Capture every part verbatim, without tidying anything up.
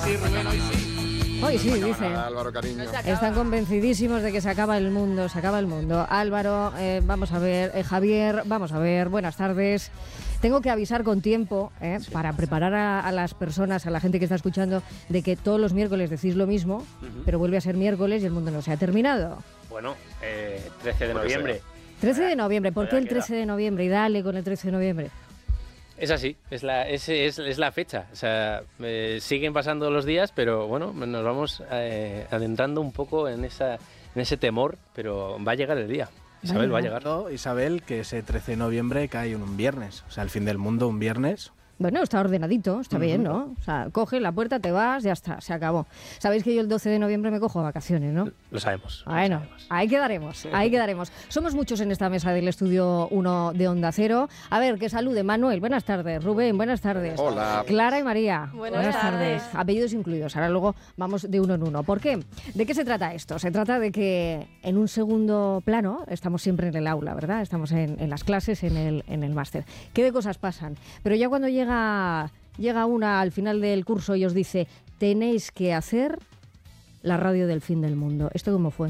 sí, Rubén, hoy sí. Hoy sí, No dice. nada, Álvaro, cariño. Están convencidísimos de que se acaba el mundo, se acaba el mundo. Álvaro, eh, vamos a ver, eh, Javier, vamos a ver, buenas tardes. Tengo que avisar con tiempo eh, para preparar a, a las personas, a la gente que está escuchando, de que todos los miércoles decís lo mismo, uh-huh. pero vuelve a ser miércoles y el mundo no se ha terminado. Bueno, eh, trece de noviembre. trece de noviembre, ¿por qué el trece de noviembre? Y dale con el trece de noviembre. Es así, es la, es, es, es la fecha. O sea, eh, siguen pasando los días, pero bueno, nos vamos eh, adentrando un poco en, esa, en ese temor, pero va a llegar el día. Isabel, va a llegar. No, Isabel, que ese trece de noviembre cae en un viernes. O sea, el fin del mundo un viernes. Bueno, está ordenadito, está uh-huh. bien, ¿no? O sea, coge la puerta, te vas, ya está, se acabó. Sabéis que yo el doce de noviembre me cojo vacaciones, ¿no? Lo sabemos. Bueno, lo sabemos. ahí quedaremos, ahí quedaremos. Somos muchos en esta mesa del Estudio uno de Onda Cero. A ver, que salude Manuel, buenas tardes. Rubén, buenas tardes. Hola. Clara y María, buenas, buenas tardes. tardes. Apellidos incluidos, ahora luego vamos de uno en uno. ¿Por qué? ¿De qué se trata esto? Se trata de que en un segundo plano, estamos siempre en el aula, ¿verdad? Estamos en, en las clases, en el, en el máster. ¿Qué de cosas pasan? Pero ya cuando llega... Llega una al final del curso y os dice, tenéis que hacer la radio del fin del mundo. ¿Esto cómo fue?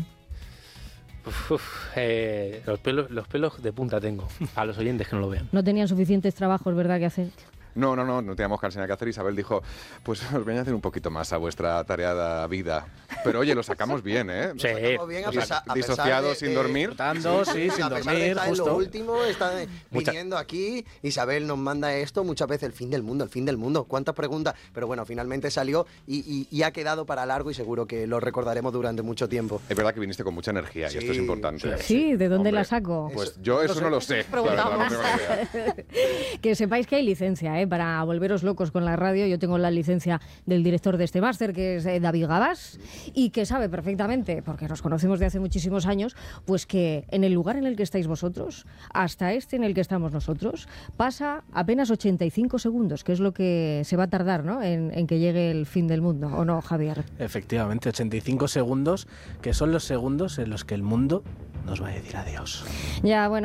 Uf, uf, eh, los, pelos, los pelos de punta tengo, a los oyentes que no lo vean. No tenían suficientes trabajos, ¿verdad?, que hacer. No, no, no, no teníamos casi nada que hacer. Isabel dijo, pues os voy a hacer un poquito más a vuestra tareada vida. Pero oye, lo sacamos bien, ¿eh? Sí. Lo sacamos bien a pesar, a disociado, pesar de, sin de, dormir. Rotando, sí, sin a pesar de dormir, estar justo. En lo último, están Mucha... viniendo aquí, Isabel nos manda esto, muchas veces el fin del mundo, el fin del mundo. ¿Cuántas preguntas? Pero bueno, finalmente salió y, y, y ha quedado para largo y seguro que lo recordaremos durante mucho tiempo. Es verdad que viniste con mucha energía sí, y esto es importante. Sí, sí. ¿De dónde Hombre, la saco? Pues eso, yo eso no, no sé. No lo sé. La verdad, no tengo ni idea. Que sepáis que hay licencia, ¿eh? Para volveros locos con la radio. Yo tengo la licencia del director de este máster, que es eh, David Gabás, y que sabe perfectamente, porque nos conocemos de hace muchísimos años, pues que en el lugar en el que estáis vosotros, hasta este en el que estamos nosotros, pasa apenas ochenta y cinco segundos, que es lo que se va a tardar, ¿no?, en, en que llegue el fin del mundo, ¿o no, Javier? Efectivamente, ochenta y cinco segundos, que son los segundos en los que el mundo nos va a decir adiós. Ya, bueno.